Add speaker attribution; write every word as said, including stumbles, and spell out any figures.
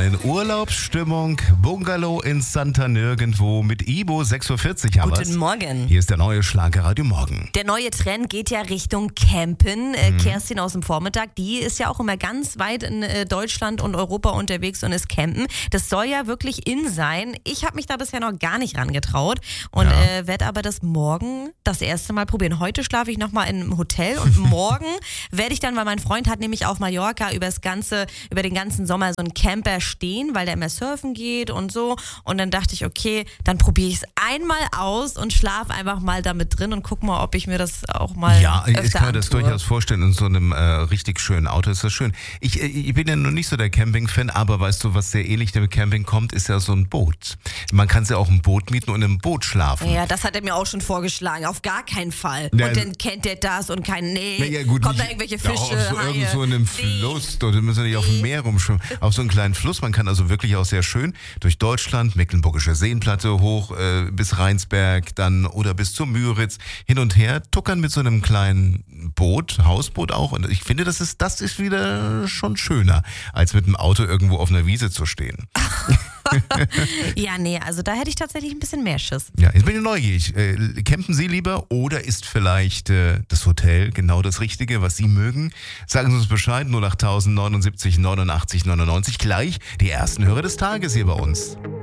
Speaker 1: in Urlaubsstimmung. Bungalow in Santa Nirgendwo mit Ibo. sechs Uhr vierzig haben
Speaker 2: Guten
Speaker 1: wir's.
Speaker 2: Morgen.
Speaker 1: Hier ist der neue Schlagerradio Morgen.
Speaker 2: Der neue Trend geht ja Richtung Campen. Äh, Kerstin aus dem Vormittag, die ist ja auch immer ganz weit in äh, Deutschland und Europa unterwegs und ist campen. Das soll ja wirklich in sein. Ich habe mich da bisher noch gar nicht rangetraut und
Speaker 1: Ja.
Speaker 2: äh, werde aber das morgen das erste Mal probieren. Heute schlafe ich nochmal in einem Hotel und morgen werde ich dann, weil mein Freund hat nämlich auf Mallorca über das ganze, über den ganzen Sommer so einen Camper stehen, weil der immer surfen geht und so. Und dann dachte ich, okay, dann probiere ich es einmal aus und schlafe einfach mal damit drin und guck mal, ob ich mir das auch mal
Speaker 1: Ja,
Speaker 2: öfter
Speaker 1: ich kann mir das
Speaker 2: antue.
Speaker 1: durchaus vorstellen. In so einem äh, richtig schönen Auto ist das schön. Ich, äh, ich bin ja noch nicht so der Camping-Fan, aber weißt du, was sehr ähnlich dem Camping kommt, ist ja so ein Boot. Man kann ja auch ein Boot mieten und im Boot schlafen.
Speaker 2: Ja, das hat er mir auch schon vorgeschlagen. Auf gar keinen Fall.
Speaker 1: Ja,
Speaker 2: und dann kennt er das und kein, nee,
Speaker 1: Na ja, gut,
Speaker 2: kommt da
Speaker 1: nicht-
Speaker 2: irgendwelche
Speaker 1: ja,
Speaker 2: Fische,
Speaker 1: auf so,
Speaker 2: Haie.
Speaker 1: irgend so einem
Speaker 2: Nee.
Speaker 1: Fluss, dort müssen wir nicht auf dem Meer rumschwimmen. Auf so einem kleinen Fluss, man kann also wirklich auch sehr schön durch Deutschland, Mecklenburgische Seenplatte hoch äh, bis Rheinsberg dann oder bis zur Müritz hin und her tuckern mit so einem kleinen Boot, Hausboot auch. Und ich finde, das ist, das ist wieder schon schöner, als mit dem Auto irgendwo auf einer Wiese zu stehen.
Speaker 2: Ja, nee, also da hätte ich tatsächlich ein bisschen mehr Schiss.
Speaker 1: Ja, jetzt bin ich neugierig. Äh, campen Sie lieber oder ist vielleicht äh, das Hotel genau das Richtige, was Sie mögen? Sagen Sie uns Bescheid, null acht neunundsiebzig neunundachtzig neunundneunzig. Gleich die ersten Hörer des Tages hier bei uns.